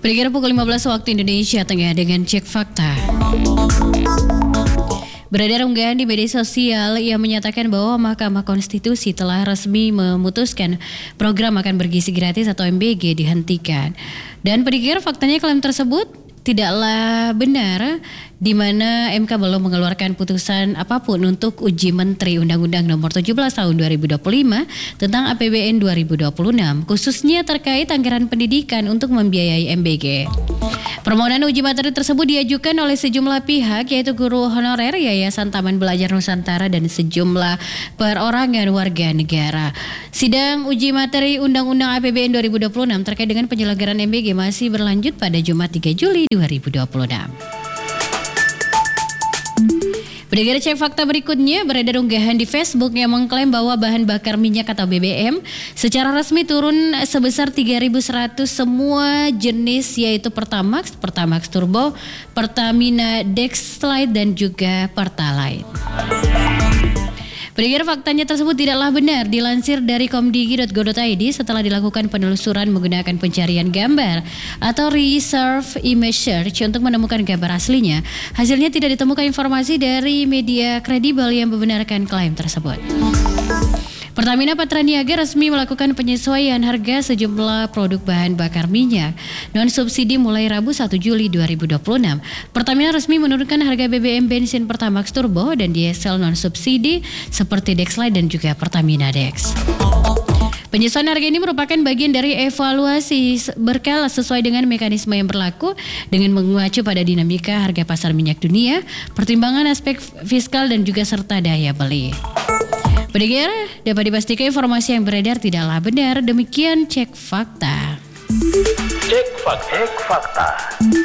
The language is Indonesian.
Berkira pukul 15 waktu Indonesia Tengah dengan Cek Fakta. Beredar unggahan di media sosial yang menyatakan bahwa Mahkamah Konstitusi telah resmi memutuskan program makan bergizi gratis atau MBG dihentikan. Dan berkira faktanya klaim tersebut tidaklah benar, di mana MK belum mengeluarkan putusan apapun untuk uji Menteri Undang-Undang Nomor 17 Tahun 2025 tentang APBN 2026, khususnya terkait anggaran pendidikan untuk membiayai MBG. Permohonan uji materi tersebut diajukan oleh sejumlah pihak, yaitu guru honorer, Yayasan Taman Belajar Nusantara, dan sejumlah perorangan warga negara. Sidang uji materi Undang-Undang APBN 2026 terkait dengan penyelenggaraan MBG masih berlanjut pada Jumat 3 Juli 2026. Berikut cek fakta berikutnya. Beredar unggahan di Facebook yang mengklaim bahwa bahan bakar minyak atau BBM secara resmi turun sebesar 3.100 semua jenis, yaitu Pertamax, Pertamax Turbo, Pertamina Dexlite, dan juga Pertalite. Berikut faktanya tersebut tidaklah benar. Dilansir dari komdigi.go.id, setelah dilakukan penelusuran menggunakan pencarian gambar atau reserve image search untuk menemukan gambar aslinya, hasilnya tidak ditemukan informasi dari media kredibel yang membenarkan klaim tersebut. Pertamina Patraniaga resmi melakukan penyesuaian harga sejumlah produk bahan bakar minyak non-subsidi mulai Rabu 1 Juli 2026. Pertamina resmi menurunkan harga BBM bensin Pertamax Turbo dan diesel non-subsidi seperti Dexlite dan juga Pertamina Dex. Penyesuaian harga ini merupakan bagian dari evaluasi berkala sesuai dengan mekanisme yang berlaku dengan mengacu pada dinamika harga pasar minyak dunia, pertimbangan aspek fiskal dan juga serta daya beli. Pendengar, dapat dipastikan informasi yang beredar tidaklah benar. Demikian Cek Fakta. Cek Fakta.